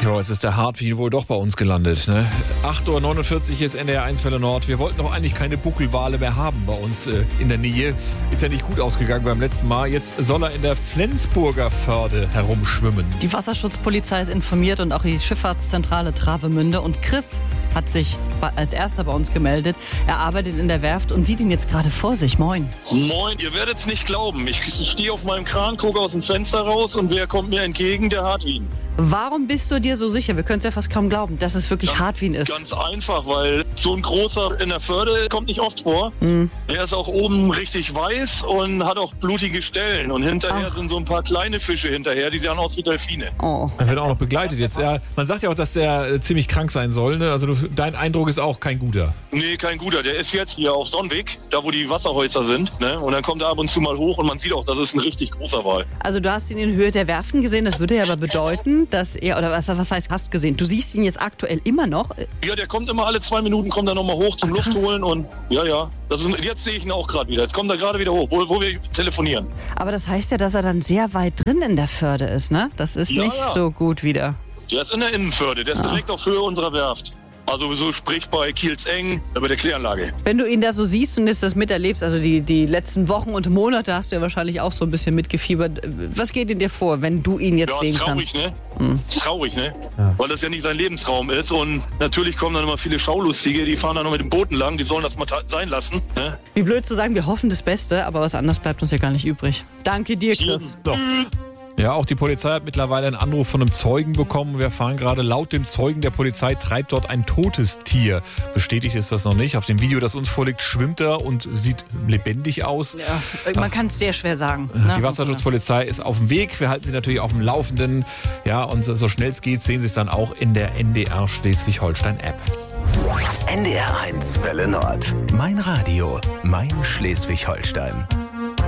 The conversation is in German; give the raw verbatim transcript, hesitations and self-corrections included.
So, jetzt ist der Hartwig wohl doch bei uns gelandet. Ne? acht Uhr neunundvierzig ist N D R eins Welle Nord. Wir wollten doch eigentlich keine Buckelwale mehr haben bei uns äh, in der Nähe. Ist ja nicht gut ausgegangen beim letzten Mal. Jetzt soll er in der Flensburger Förde herumschwimmen. Die Wasserschutzpolizei ist informiert und auch die Schifffahrtszentrale Travemünde. Und Chris hat sich als erster bei uns gemeldet. Er arbeitet in der Werft und sieht ihn jetzt gerade vor sich. Moin. Moin, ihr werdet es nicht glauben. Ich stehe auf meinem Kran, gucke aus dem Fenster raus und wer kommt mir entgegen? Der Hartwig. Warum bist du dir so sicher? Wir können es ja fast kaum glauben, dass es wirklich Ganz- Hartwig ist. Ganz einfach, weil so ein großer in der Förde kommt nicht oft vor. Mhm. Der ist auch oben richtig weiß und hat auch blutige Stellen. Und hinterher Ach. sind so ein paar kleine Fische hinterher, die sehen aus wie Delfine. Oh. Er wird auch noch begleitet jetzt. Ja, man sagt ja auch, dass der äh, ziemlich krank sein soll. Ne? Also du, dein Eindruck ist auch kein guter. Nee, kein guter. Der ist jetzt hier auf Sonnweg, da wo die Wasserhäuser sind. Ne? Und dann kommt er ab und zu mal hoch und man sieht auch, das ist ein richtig großer Wal. Also du hast ihn in Höhe der Werften gesehen. Das würde ja aber bedeuten, dass er, oder was, was heißt hast gesehen? Du siehst ihn jetzt aktuell immer noch. Ja, der kommt immer alle zwei Minuten, kommt er nochmal hoch zum Ach, Luft krass. holen und ja, ja. Das ist, jetzt sehe ich ihn auch gerade wieder. Jetzt kommt er gerade wieder hoch, wo, wo wir telefonieren. Aber das heißt ja, dass er dann sehr weit drin in der Förde ist, ne? Das ist Ja, nicht ja. so gut wieder. Der ist in der Innenförde, der ist Ah. direkt auf Höhe unserer Werft. Also so sprich bei Kielzeng, bei der Kläranlage. Wenn du ihn da so siehst und jetzt das miterlebst, also die, die letzten Wochen und Monate hast du ja wahrscheinlich auch so ein bisschen mitgefiebert. Was geht in dir vor, wenn du ihn jetzt Ja, sehen ist traurig, kannst? ne? Mhm. Ist traurig, ne? Ja. Weil das ja nicht sein Lebensraum ist. Und natürlich kommen dann immer viele Schaulustige, die fahren dann noch mit dem Booten lang, die sollen das mal ta- sein lassen. Ne? Wie blöd zu sagen, wir hoffen das Beste, aber was anderes bleibt uns ja gar nicht übrig. Danke dir, Chris. So. Ja, auch die Polizei hat mittlerweile einen Anruf von einem Zeugen bekommen. Wir erfahren gerade, laut dem Zeugen der Polizei treibt dort ein totes Tier. Bestätigt ist das noch nicht. Auf dem Video, das uns vorliegt, schwimmt er und sieht lebendig aus. Ja, man kann es sehr schwer sagen. Ne? Die Wasserschutzpolizei ist auf dem Weg. Wir halten sie natürlich auf dem Laufenden. Ja, und so so schnell es geht, sehen Sie es dann auch in der N D R Schleswig-Holstein-App. N D R eins Welle Nord. Mein Radio, mein Schleswig-Holstein.